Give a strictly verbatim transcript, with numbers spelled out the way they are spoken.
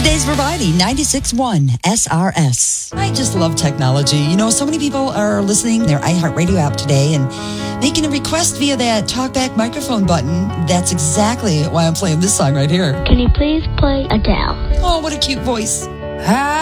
Today's Variety, ninety-six point one S R S. I just love technology. You know, so many people are listening their iHeartRadio app today and making a request via that talkback microphone button. That's exactly why I'm playing this song right here. Can you please play Adele? Oh, what a cute voice.